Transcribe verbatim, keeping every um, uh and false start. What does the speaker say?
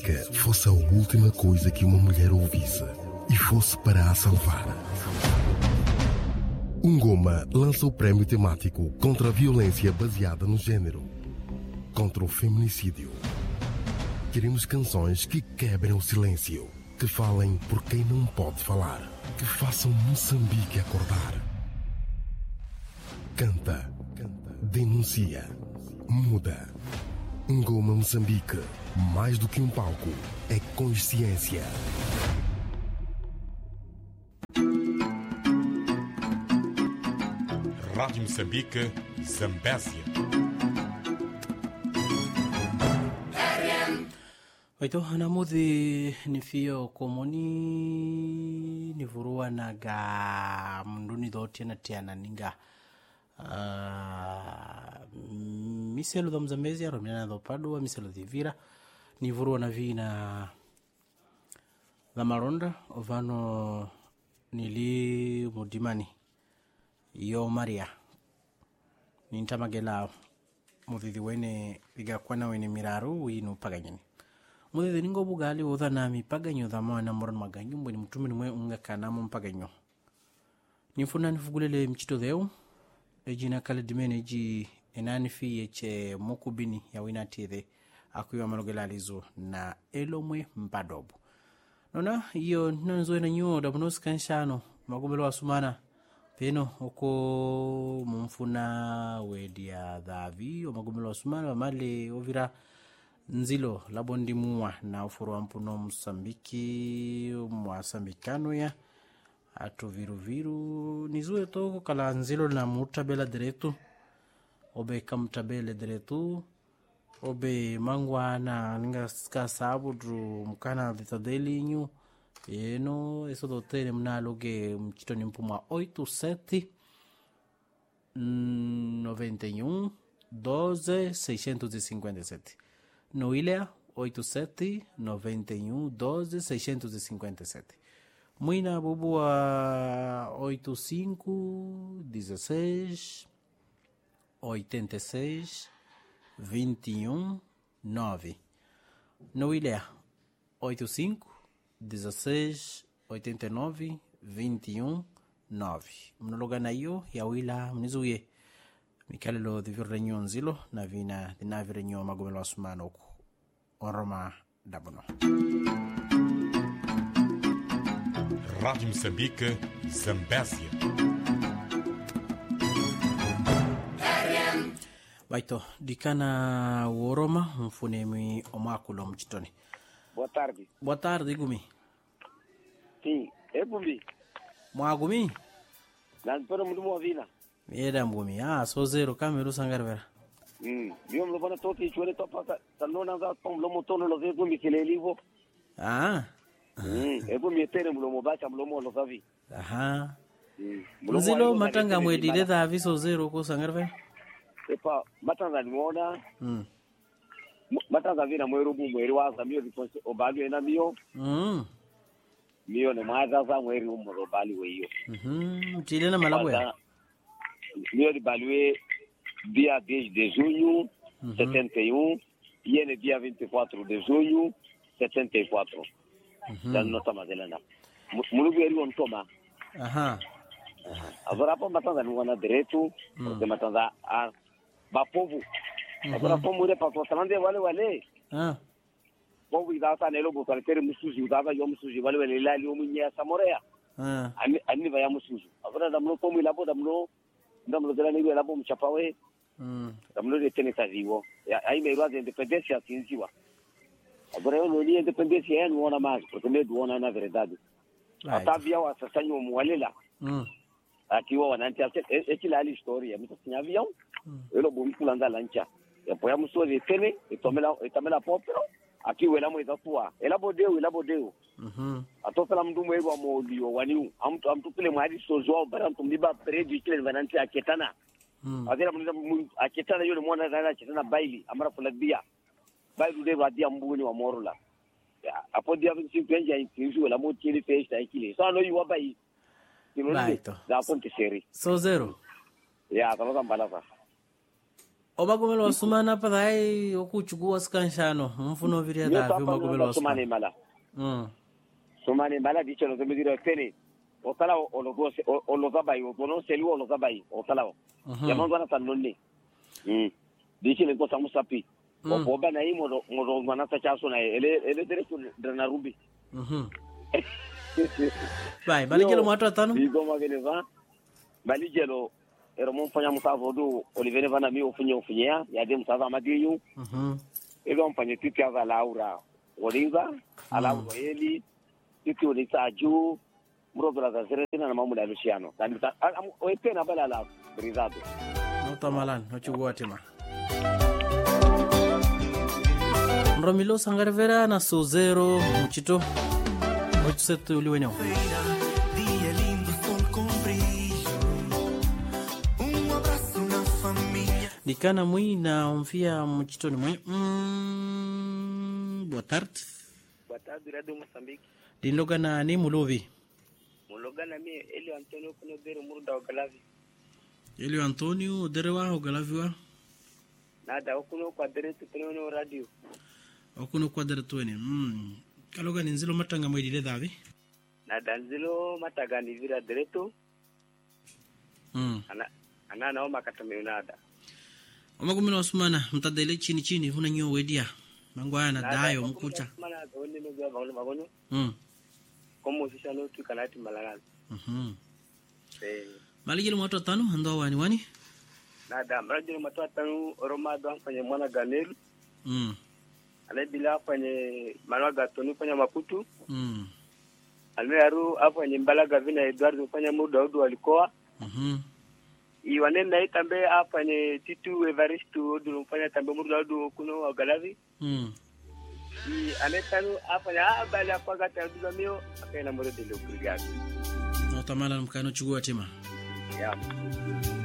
música fosse a última coisa que uma mulher ouvisse e fosse para a salvar. Ngoma lança o prémio temático contra a violência baseada no género, contra o feminicídio. Queremos canções que quebrem o silêncio, que falem por quem não pode falar, que façam Moçambique acordar. Canta, denuncia, muda. Ngoma Moçambique, mais do que um palco, é consciência. Rádio Moçambique, Zambésia. Waito hanamudhi nifio komoni nivurua naga mnduni dhoti na tiana ninga uh, miselo dha Mzambezi romina dha Padua miselo dhivira nivurua na vina dha maronda ovano nili mudimani yo Maria nintamagela mudhithi wene vigakwana wene miraru winu paganyani mudhithi ningo bugali utha na mipaganyo dha mwana moran maganyo mbweni mtumi nimwe unga kanamo mpaganyo nifuna nifugulele mchito dheu ejina kale dimene eji enani fi eche mokubini ya winatithe akuiwa malogela alizo na elomwe mpadobu nona iyo nanzoe na nyo dabunosi kanshano makubelo wa sumana peno oko mumfuna wedia dhavi o magumelo sumana mali ovira nzilo labondi muwa na ufuru wa mpuno Msambiki mwasambikano ya atu viru viru nizue toko kala nzilo na mutabela diretu obe kamtabele diretu obe mangwa na ninga ska sabu dru mkana vitadeli inyu eno eso dotere mnaloge mchitoni mpuma oito sete noventa e um doze seiscentos e cinquenta e sete no ilha oito sete noventa e um doze seiscentos e cinquenta e sete Muina bubua oito cinco dezesseis oitenta e seis vinte e um nove no ilha oito cinco dezesseis oitenta e nove vinte e um nove mnologa na hiyo ya wila mnizuye mikalelo dhivirenyo nzilo na vina dhinavirenyo magomelo asumano ku onroma dabono. Rádio Moçambique, Zambésia. Baito dikana woroma mfunemi omakulo mchitoni. Boa tarde. Boa tarde, Gumi. Sim, é Gumi. Mwagumi? Não, pero muito bom vina. Era Gumi. Ah, sou zero, câmera sangarvera. Hum, viu me levando todo e chore topa, talona za pom lomo tono lo vego mi kile livo. Ah. Hum, é Gumi tere mlomo bacha mlomo lo savi. Aha. Mzilo matanga mwedile da aviso zero ko sangarvera. Epa, matanga niona. Mm. Matanga vina mwero bu mwero wa zamio diponse obali ena mio. Mm. Mio ne maza za mweri umo obali we hiyo. Mhm. Chile na malabwe. Mio di balue dia dez de junho setenta e um e ele dia vinte e quatro de junho setenta e quatro. Dan nota mazelana. Mulugu eri on toma. Aha. Agora hapo matanga ni wana direto, porque matanga a ba povo. Agora como mure pa totalande wale wale. Ah. Povo idata nelo botale tere musuji udava yo musuji wale wale lali omunya samorea. Ah. Ani ani va ya musuji. Agora damlo como ilabo damlo damlo dela ni ilabo mchapawe. Mm. Damlo de teneta vivo. Aí me ruas de independência tinziwa. Agora eu não li independência é não ona mais, porque me do ona na verdade. Até via o assassino mualela. Mm. Aqui o anante é que lá a história, muito tinha avião. Eu bom pulando lancha. Depois a moça de tene, e tomei lá, e tomei lá popero. Aqui o ela moeda tua. Ela bodeu, ela bodeu. Mhm. A toda ela mudou meio a molho, o anil. Am am tu pele mais sozo, para tu me ba predio que ele vai nanti a ketana. Adela muito a ketana eu não mona na ketana baile, amara por bia. Baile de vai dia mbuni wa morula. A podia vir se penja em isso, ela muito ele festa aqui. Só não ia baile. Baito. Da ponte série. Sou zero. Ya, estamos en balasa. Omagomelo wasumana pa dai okuchukua skanshano mfuno viria da vi omagomelo wasumana mala mm sumane mala dicho lo que me dirá tene o tala o lo dos o lo zabai o no se lu o lo zabai o tala ya mando na tanonni mm dicho le cosa musapi o boba na imo mo mana ta chaso na ele ele derecho de na rubi mhm vai bali jelo mwato atano digo magene va bali jelo ero mon fanya musavo do Olivier vana mi ofunye ofunya ya de musava madiyu mhm ego mfanye tipi ava Laura Olinga ala eli tipi olita ju muro braza serena na mamula Luciano kandi o epena bala la brizado no tamalan no chugua tema Romilo Sangarvera na Sozero Muchito oito sete uliwenyo Dikana mui na umfia Muchito ni mui mm, boa tarde boa tarde Radio Moçambique Dinloga na ni Mulovi Muloga na mi Elio Antonio kuno dero muruda ogalavi Elio Antonio derewa ogalavi wa Nada okuno kwa deretu kuno radio Okuno kwa deretu ene mm kaloga ni nzilo matanga mwedile davi Nada nzilo mataga ni vira deretu mm ana ana naoma katame nada Omagomelo wasumana mtadele chini chini huna nyo wedia mangwa na dayo mkucha mana zonde no bya bagolo magonyo mm komo sisa no tu kanati malala mhm eh malijelo mwato tano ando wani wani Nada mrajelo matwa tanu Roma do afanye mwana Ganel mm ale bila afanye Managa Tony fanya Maputu mm ale aru afanye Mbalaga vina Eduardo fanya muda odu alikoa mhm iwanenda itambe afanye Titu Evaristo odu fanya tambe muda odu kuno ogalavi mm i anetanu afanya abali apaga taduza mio akaina moro de lo brigade no tamala mkano chugua tema ya